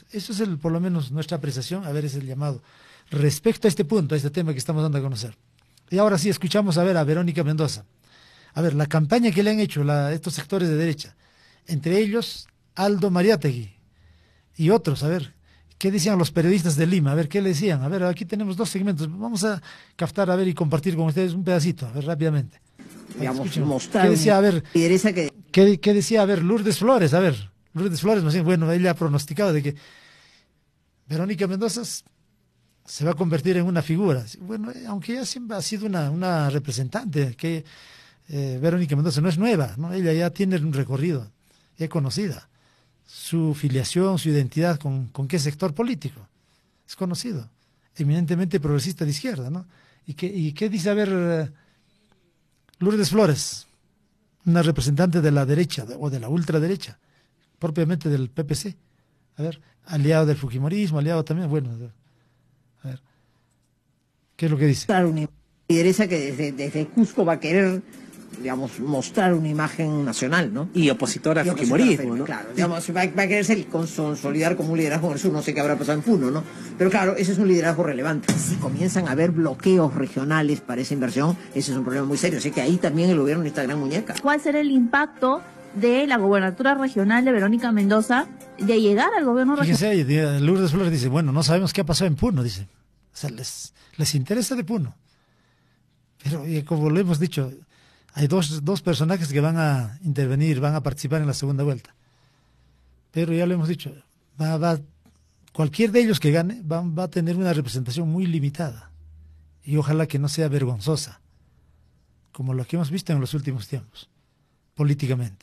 Eso es por lo menos nuestra apreciación, a ver, es el llamado. Respecto a este punto, a este tema que estamos dando a conocer. Y ahora sí, escuchamos a Verónica Mendoza. A ver, la campaña que le han hecho estos sectores de derecha, entre ellos Aldo Mariátegui y otros, a ver, ¿qué decían los periodistas de Lima? A ver, ¿qué le decían? A ver, aquí tenemos 2 segmentos, vamos a captar, a ver, y compartir con ustedes un pedacito, a ver, rápidamente. Digamos, mostrar ¿Qué decía, a ver, lideresa que... ¿qué decía, a ver, Lourdes Flores? A ver, Lourdes Flores, más bien, bueno, ella ha pronosticado de que Verónica Mendoza se va a convertir en una figura. Bueno, aunque ella siempre ha sido una representante, que Verónica Mendoza no es nueva, ¿no? Ella ya tiene un recorrido, ya es conocida. Su filiación, su identidad con qué sector político. Es conocido, eminentemente progresista de izquierda, ¿no? ¿Y qué dice, a ver, Lourdes Flores, una representante de la derecha o de la ultraderecha, propiamente del PPC? A ver, aliado del fujimorismo, aliado también, bueno, a ver, ¿qué es lo que dice? Una lideresa que desde Cusco va a querer, digamos, mostrar una imagen nacional, ¿no? Y opositora al fujimorismo, ¿no? Claro, digamos, va a quererse consolidar como un liderazgo en el sur, no sé qué habrá pasado en Puno, ¿no? Pero claro, ese es un liderazgo relevante. Si comienzan a haber bloqueos regionales para esa inversión, ese es un problema muy serio. Así que ahí también el gobierno necesita gran muñeca. ¿Cuál será el impacto de la gobernatura regional de Verónica Mendoza de llegar al gobierno regional? Fíjense, Lourdes Flores dice, bueno, no sabemos qué ha pasado en Puno, dice. O sea, les interesa de Puno. Pero como lo hemos dicho, hay dos personajes que van a intervenir, van a participar en la segunda vuelta. Pero ya lo hemos dicho, cualquier de ellos que gane va a tener una representación muy limitada. Y ojalá que no sea vergonzosa, como lo que hemos visto en los últimos tiempos, políticamente.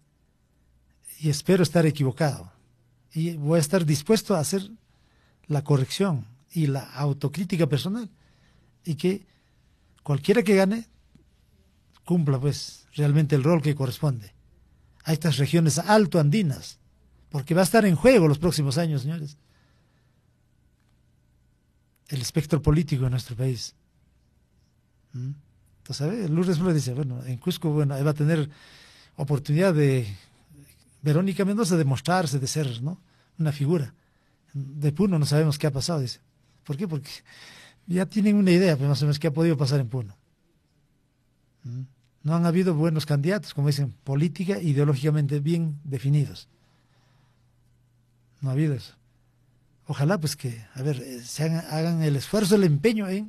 Y espero estar equivocado. Y voy a estar dispuesto a hacer la corrección y la autocrítica personal. Y que cualquiera que gane cumpla pues realmente el rol que corresponde a estas regiones altoandinas, porque va a estar en juego los próximos años, señores, el espectro político de nuestro país. Entonces, a ver, Lourdes Flores dice, bueno, en Cusco, bueno, va a tener oportunidad de Verónica Mendoza de mostrarse, de ser, ¿no?, una figura. De Puno no sabemos qué ha pasado, dice. ¿Por qué? Porque ya tienen una idea, pues más o menos, qué ha podido pasar en Puno. No han habido buenos candidatos, como dicen, política, ideológicamente bien definidos. No ha habido eso. Ojalá pues que, a ver, hagan el esfuerzo, el empeño en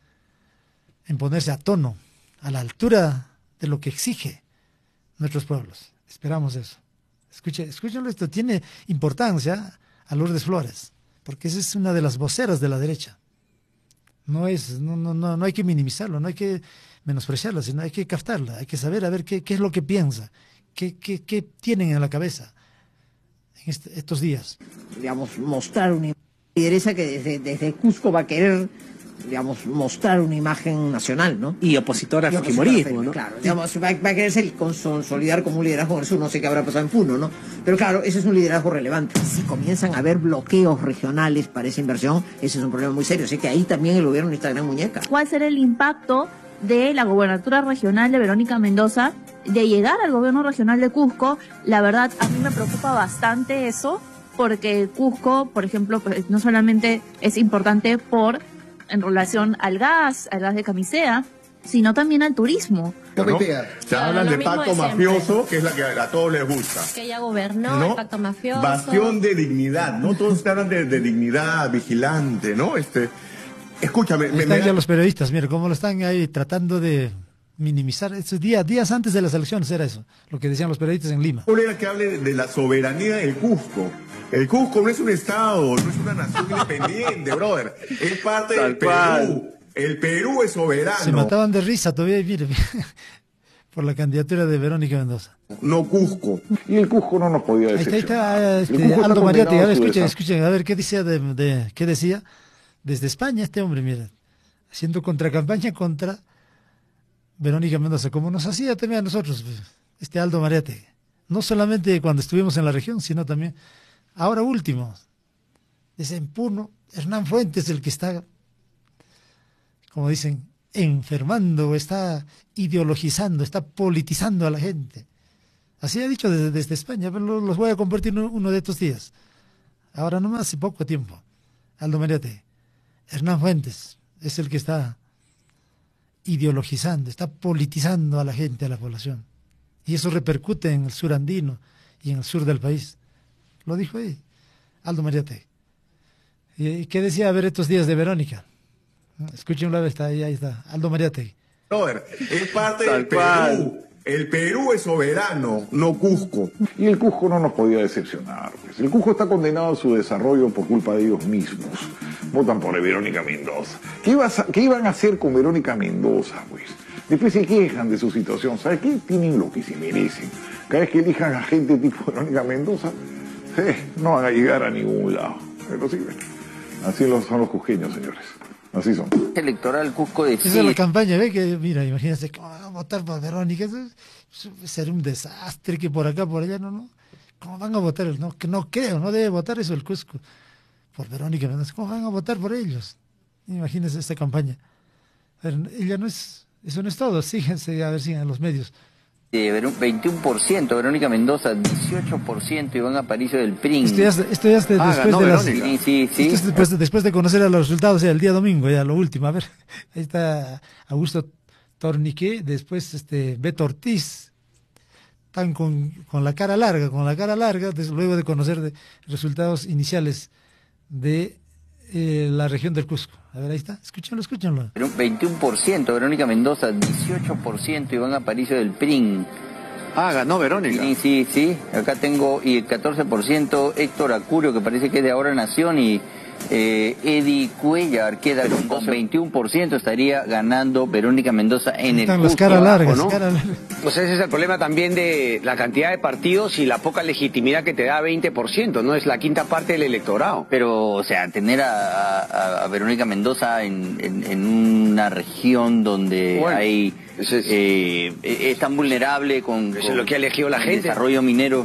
ponerse a tono, a la altura de lo que exige nuestros pueblos. Esperamos eso. Escúchenlo, esto tiene importancia a Lourdes Flores, porque esa es una de las voceras de la derecha. No hay que minimizarlo, no hay que menospreciarla, sino hay que captarla, hay que saber a ver qué es lo que piensa, qué tienen en la cabeza en estos días. Digamos, mostrar una lideresa que desde Cusco va a querer, digamos, mostrar una imagen nacional, ¿no? Y opositora al fujimorismo, ¿no? Claro, digamos, va a quererse consolidar como un liderazgo en el sur, no sé qué habrá pasado en Puno, ¿no? Pero claro, ese es un liderazgo relevante. Si comienzan a haber bloqueos regionales para esa inversión, ese es un problema muy serio. Así que ahí también el gobierno necesita gran muñeca. ¿Cuál será el impacto de la gobernatura regional de Verónica Mendoza de llegar al gobierno regional de Cusco? La verdad, a mí me preocupa bastante eso, porque Cusco, por ejemplo, pues, no solamente es importante en relación al gas de Camisea, sino también al turismo. ¿No? Se hablan de pacto mafioso, que es la que a todos les gusta. Que ella gobernó, ¿no? El pacto mafioso. Bastión de dignidad, ¿no? Todos te hablan de dignidad, vigilante, ¿no? Escúchame. Están ya los periodistas, mira, cómo lo están ahí tratando de minimizar. Estos días antes de las elecciones era eso, lo que decían los periodistas en Lima. Era que hable de la soberanía del Cusco. El Cusco no es un estado, no es una nación independiente, brother. Es parte del Perú. El Perú es soberano. Se mataban de risa todavía, mire, por la candidatura de Verónica Mendoza. No Cusco. Y el Cusco no nos podía decir. Ahí está Aldo Mariátegui. A ver, escuchen, a ver qué decía qué decía desde España este hombre, mira, haciendo contracampaña contra Verónica Mendoza, como nos hacía también a nosotros, Aldo Mariátegui. No solamente cuando estuvimos en la región, sino también ahora último, desde en Puno, Hernán Fuentes, el que está, como dicen, enfermando, está ideologizando, está politizando a la gente. Así ha dicho desde España, pero los voy a compartir uno de estos días. ahora nomás hace poco tiempo, Aldo Mariate, Hernán Fuentes es el que está ideologizando, está politizando a la gente, a la población. Y eso repercute en el sur andino y en el sur del país. Lo dijo ahí, Aldo Mariate. ¿Y qué decía a ver estos días de Verónica? Escúchenlo, ahí está, Aldo Mariate. Brother, es parte del Perú. El Perú es soberano, no Cusco. Y el Cusco no nos podía decepcionar, pues. El Cusco está condenado a su desarrollo por culpa de ellos mismos. Votan por Verónica Mendoza. ¿Qué iban a hacer con Verónica Mendoza, pues? Después se quejan de su situación. ¿Sabes qué? Tienen lo que se merecen. Cada vez que elijan a gente tipo Verónica Mendoza, no van a llegar a ningún lado. Pero sí, así son los cusqueños, señores. Así son. Electoral Cusco de Esa es la campaña, ve que, mira, imagínense, ¿cómo van a votar por Verónica? Eso sería un desastre que por acá, por allá, no. ¿Cómo van a votar? No, que no creo, no debe votar eso el Cusco por Verónica. ¿Cómo van a votar por ellos? Imagínense esta campaña. A ver, ella no es, eso no es todo, síganse, a ver, sigan los medios. 21%, Verónica Mendoza, 18%, Iván Aparicio del PRIN. Esto ya después de las... Sí. Esto es después de conocer a los resultados, o sea, el día domingo, ya lo último. A ver, ahí está Augusto Torniqué, después Beto Ortiz. Están con la cara larga, luego de conocer resultados iniciales de la región del Cusco. A ver, ahí está, escúchenlo. 21%, Verónica Mendoza, 18%, Iván Aparicio del PRIN. Ganó Verónica. Sí, acá tengo, y el 14%, Héctor Acurio, que parece que es de Ahora Nación, y Eddie Cuellar queda con 21%, estaría ganando Verónica Mendoza en el Cusco. Las caras largas, ¿no? Cara larga. Pues ese es el problema también de la cantidad de partidos y la poca legitimidad que te da 20%, ¿no? Es la quinta parte del electorado. Pero, o sea, tener a Verónica Mendoza en una región donde hay es tan vulnerable con lo que ha elegido la gente. El desarrollo minero,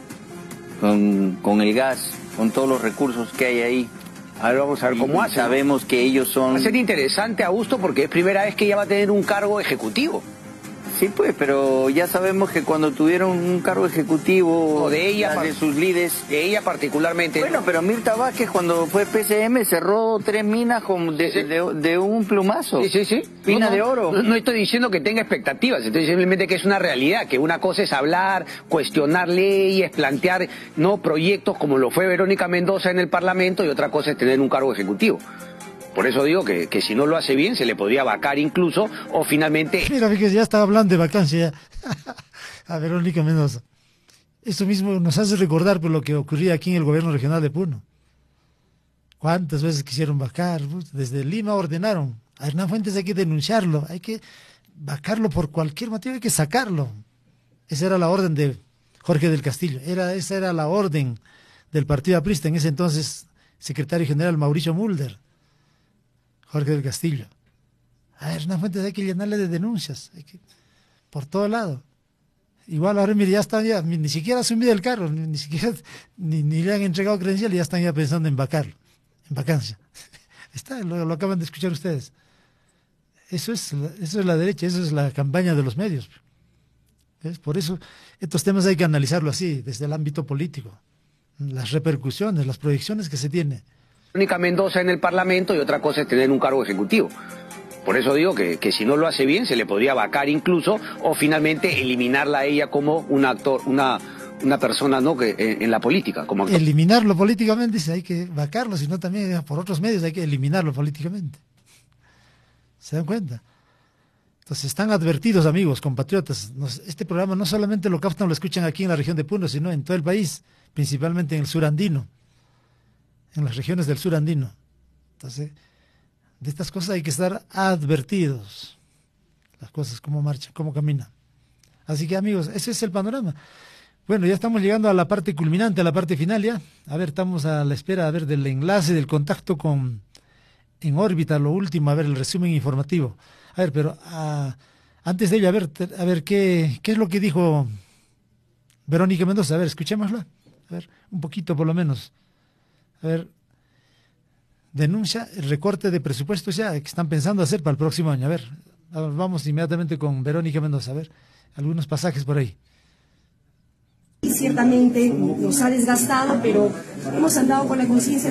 con el gas, con todos los recursos que hay ahí. Ahora vamos a ver cómo hace. Sabemos que ellos son... Va a ser interesante, Augusto, porque es primera vez que ella va a tener un cargo ejecutivo. Sí, pues, pero ya sabemos que cuando tuvieron un cargo ejecutivo de ella, de sus líderes... De ella particularmente. Bueno, pero Mirta Vázquez cuando fue PCM cerró 3 minas de un plumazo. Sí. Minas de oro. No estoy diciendo que tenga expectativas, estoy simplemente que es una realidad, que una cosa es hablar, cuestionar leyes, plantear proyectos como lo fue Verónica Mendoza en el Parlamento, y otra cosa es tener un cargo ejecutivo. Por eso digo que si no lo hace bien se le podría vacar incluso, o finalmente... Mira, fíjese, ya estaba hablando de vacancia a Verónica Mendoza. Eso mismo nos hace recordar por lo que ocurría aquí en el gobierno regional de Puno. ¿Cuántas veces quisieron vacar? Desde Lima ordenaron. A Hernán Fuentes hay que denunciarlo, hay que vacarlo por cualquier motivo, hay que sacarlo. Esa era la orden de Jorge del Castillo, esa era la orden del partido aprista, en ese entonces secretario general Mauricio Mulder. Jorge del Castillo. A Hernán Fuentes hay que llenarle de denuncias, por todo lado. Igual ahora, mire, ya están ni siquiera asumido el cargo, ni siquiera ni le han entregado credencial y ya están ya pensando en vacarlo, en vacancia. Lo acaban de escuchar ustedes. Eso es la derecha, eso es la campaña de los medios. ¿Ves? Por eso estos temas hay que analizarlo así, desde el ámbito político. Las repercusiones, las proyecciones que se tiene. Verónica Mendoza en el Parlamento, y otra cosa es tener un cargo ejecutivo. Por eso digo que si no lo hace bien se le podría vacar incluso, o finalmente eliminarla a ella como un actor, una persona que en la política. Como actor. Eliminarlo políticamente, hay que vacarlo, sino también por otros medios hay que eliminarlo políticamente. ¿Se dan cuenta? Entonces están advertidos, amigos, compatriotas. Este programa no solamente lo captan, lo escuchan aquí en la región de Puno, sino en todo el país, principalmente en el sur andino, en las regiones del sur andino. Entonces, de estas cosas hay que estar advertidos. Las cosas, cómo marchan, cómo caminan. Así que, amigos, ese es el panorama. Bueno, ya estamos llegando a la parte culminante, a la parte final ya. A ver, estamos a la espera, del enlace, del contacto en órbita, lo último, el resumen informativo. A ver, pero antes de ello, a ver ¿qué es lo que dijo Verónica Mendoza? A ver, escuchémosla. A ver, un poquito por lo menos. A ver, denuncia el recorte de presupuestos ya que están pensando hacer para el próximo año. A ver, vamos inmediatamente con Verónica Mendoza. A ver, algunos pasajes por ahí. Y ciertamente nos ha desgastado, pero hemos andado con la conciencia